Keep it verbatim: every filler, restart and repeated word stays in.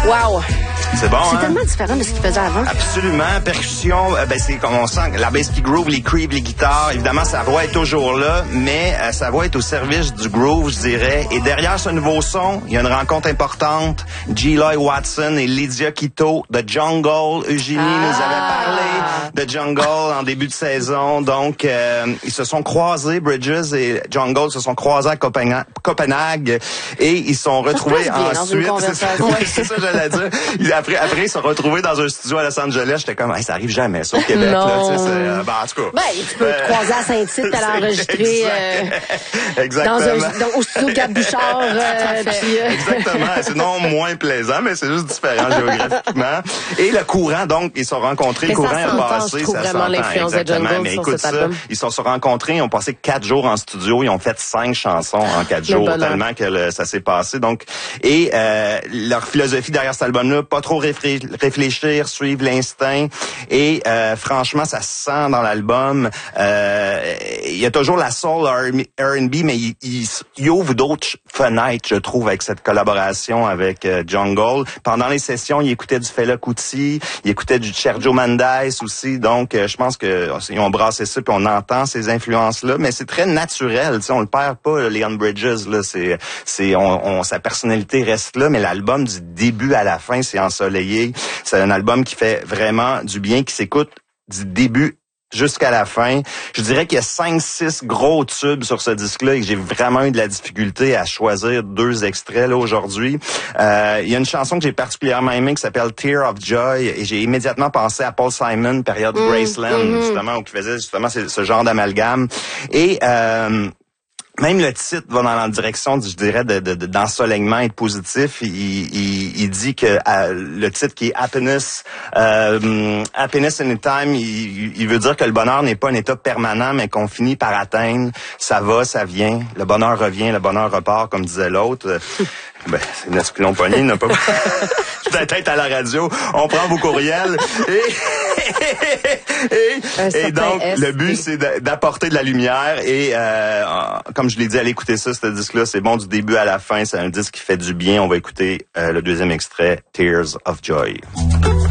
Wow! C'est bon, C'est hein? tellement différent de ce qu'il faisait avant. Absolument. Percussion, euh, ben c'est comme on sent, la bass qui groove, les creeps, les guitares. Évidemment, sa voix est toujours là, mais euh, sa voix est au service du groove, je dirais. Et derrière ce nouveau son, il y a une rencontre importante. G-Loy Watson et Lydia Quito de Jungle. Eugénie ah. nous avait parlé de Jungle en début de saison. Donc, euh, ils se sont croisés, Bridges et Jungle se sont croisés à Copenhague, Copenhague et ils sont retrouvés ensuite. C'est ça, ouais, c'est ça, j'allais dire. Après, après, ils se sont retrouvés dans un studio à Los Angeles. J'étais comme, hey, ça arrive jamais, ça, au Québec. Non. Là, tu sais, euh, ben, en tout cas. Ben, tu peux euh, te croiser à Saint-Tite, t'allais enregistrer euh, Exactement. Dans, un, dans, au studio Gab Bouchard. Euh, puis, euh... Exactement. C'est non moins plaisant, mais c'est juste différent géographiquement. Et le courant, donc, ils se sont rencontrés. Mais le courant a passé. Je trouve ça vraiment l'influence de Jungle mais sur écoute cet ça, album. Ils se sont rencontrés, ils ont passé quatre jours en studio, ils ont fait cinq chansons en quatre jours, bonheur. Tellement que le, ça s'est passé. Donc, et euh, leur philosophie derrière cet album-là, pas trop réfléchir, réfléchir suivre l'instinct. Et euh, franchement, ça se sent dans l'album. Euh, il y a toujours la soul R and B, mais il, il, il ouvre d'autres fenêtres, je trouve, avec cette collaboration avec euh, Jungle. Pendant les sessions, il écoutait du Fela Kuti, il écoutait du Sergio Mendes aussi. Donc, euh, je pense que ils ont brassé ça, puis on entend ces influences-là. Mais c'est très naturel, tu sais, on le perd pas, là, Leon Bridges. Là, c'est, c'est, on, on, sa personnalité reste là, mais l'album du début à la fin, c'est ensoleillé. C'est un album qui fait vraiment du bien, qui s'écoute du début jusqu'à la fin. Je dirais qu'il y a cinq six gros tubes sur ce disque-là et que j'ai vraiment eu de la difficulté à choisir deux extraits là aujourd'hui. Euh, il y a une chanson que j'ai particulièrement aimée qui s'appelle Tear of Joy et j'ai immédiatement pensé à Paul Simon, période mmh, Graceland, mmh. justement, où il faisait justement ce, ce genre d'amalgame. Et euh, même le titre va dans la direction, je dirais, de, de, de d'ensoleillement et de positif. Il, il, il dit que euh, le titre qui est Happiness, euh, Happiness Anytime, il, il veut dire que le bonheur n'est pas un état permanent, mais qu'on finit par atteindre. Ça va, ça vient. Le bonheur revient, le bonheur repart, comme disait l'autre. Ben, c'est une esculon poignée, n'a pas peut-être à la radio. On prend vos courriels et, et, et donc S. le but c'est d'apporter de la lumière et euh, comme je l'ai dit, allez écouter ça, ce disque-là, c'est bon du début à la fin, c'est un disque qui fait du bien. On va écouter euh, le deuxième extrait, Tears of Joy.